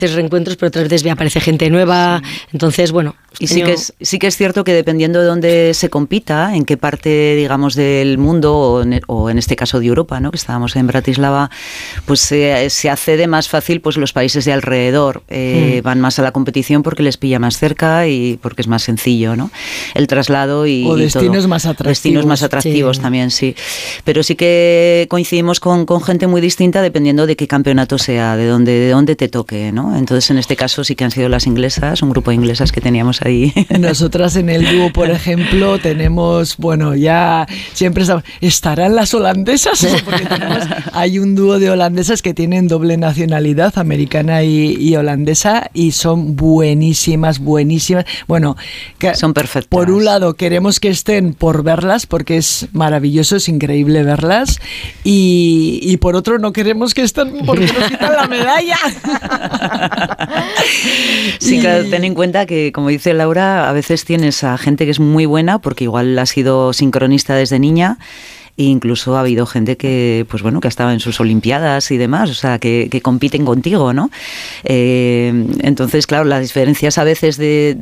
reencuentros, pero otras veces aparece gente nueva, entonces bueno. Y sí que es cierto que dependiendo de dónde se compita, en qué parte, digamos, del mundo o en este caso de Europa, ¿no? Que estábamos en Bratislava, pues se accede más fácil, pues los países de alrededor van más a la competición porque les pilla más cerca y porque es más sencillo, ¿no? El traslado o destinos más atractivos. Destinos más atractivos también, sí. Pero sí que coincidimos con gente muy distinta dependiendo de qué campeonato sea, de dónde te toque, ¿no? Entonces en este caso sí que han sido las inglesas, un grupo de inglesas que teníamos ahí. Nosotras en el dúo, por ejemplo, tenemos, bueno, ya siempre ¿estarán las holandesas? Porque hay un dúo de holandesas que tienen doble nacionalidad, americana y holandesa, y son buenísimas. Bueno, son perfectas. Por un lado queremos que estén por verlas, porque es maravilloso, es increíble verlas, y por otro no queremos que estén porque nos quitan la medalla. Sí, claro, ten en cuenta que, como dice Laura, a veces tienes a gente que es muy buena porque igual ha sido sincronista desde niña. E incluso ha habido gente que, pues bueno, que ha estado en sus olimpiadas y demás, o sea, que compiten contigo, ¿no? Entonces, claro, las diferencias a veces de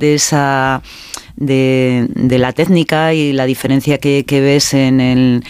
la técnica y la diferencia que ves en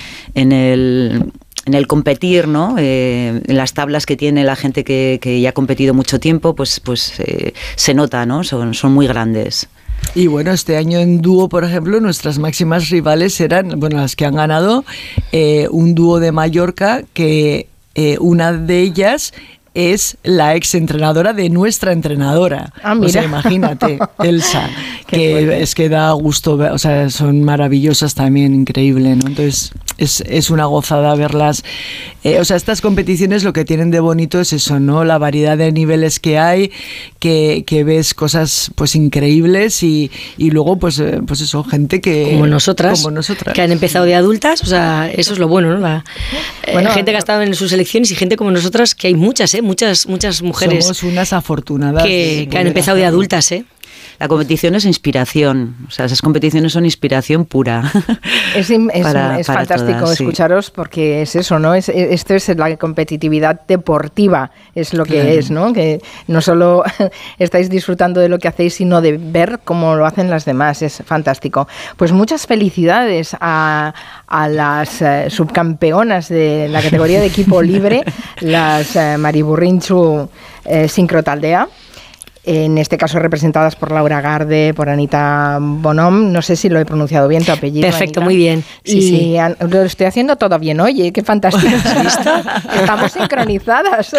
el competir, ¿no? En las tablas que tiene la gente que ya ha competido mucho tiempo, pues se nota, ¿no? Son muy grandes. Y bueno, este año en dúo, por ejemplo, nuestras máximas rivales eran, bueno, las que han ganado, un dúo de Mallorca que una de ellas es la exentrenadora de nuestra entrenadora. Mira. O sea, imagínate, Elsa, que es que da gusto, o sea, son maravillosas también, increíble, ¿no? Entonces, es una gozada verlas. O sea, estas competiciones lo que tienen de bonito es eso, ¿no? La variedad de niveles que hay, que ves cosas pues increíbles y luego pues eso, gente que... Como nosotras, que han empezado de adultas, o sea, eso es lo bueno, ¿no? Gente que ha estado en sus selecciones y gente como nosotras, que hay muchas, muchas mujeres. Somos unas afortunadas. Que han empezado de adultas, La competición es inspiración, o sea, esas competiciones son inspiración pura. Es fantástico todas, escucharos, sí. Porque es eso, ¿no? Esto es la competitividad deportiva, es lo que es, ¿no? Que no solo estáis disfrutando de lo que hacéis, sino de ver cómo lo hacen las demás, es fantástico. Pues muchas felicidades a las subcampeonas de la categoría de equipo libre, las Mariburrintxu Sincrotaldea. En este caso representadas por Laura Garde, por Anita Bonom. No sé si lo he pronunciado bien tu apellido. Perfecto, Anita. Muy bien. Sí. Lo estoy haciendo todo bien. Oye, qué fantástico. Estamos sincronizadas.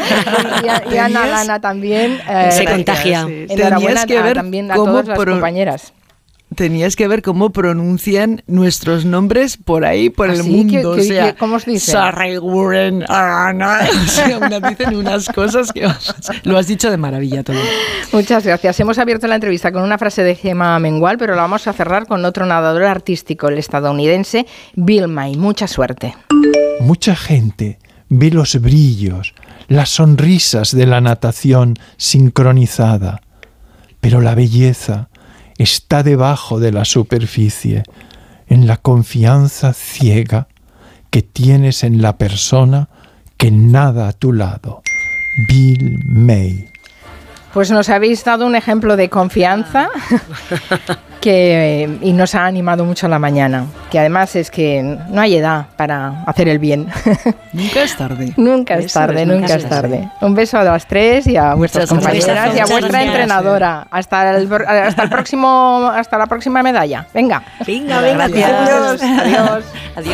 Y Ana Lana también. Se contagia. Sí. Enhorabuena también a todas las compañeras. Tenías que ver cómo pronuncian nuestros nombres por ahí, por el mundo. O sea, ¿cómo os dicen? Sarreguren, Ana. O sea, dicen unas cosas que lo has dicho de maravilla todo. Muchas gracias. Hemos abierto la entrevista con una frase de Gemma Mengual, pero la vamos a cerrar con otro nadador artístico, el estadounidense Bill May. Mucha suerte. Mucha gente ve los brillos, las sonrisas de la natación sincronizada, pero la belleza está debajo de la superficie, en la confianza ciega que tienes en la persona que nada a tu lado. Bill May. Pues nos habéis dado un ejemplo de confianza y nos ha animado mucho la mañana. Que además es que no hay edad para hacer el bien. Nunca es tarde. Nunca es tarde. Un beso a las tres y a vuestras compañeras y a vuestra entrenadora. Hasta la próxima medalla. Venga. Gracias. Adiós.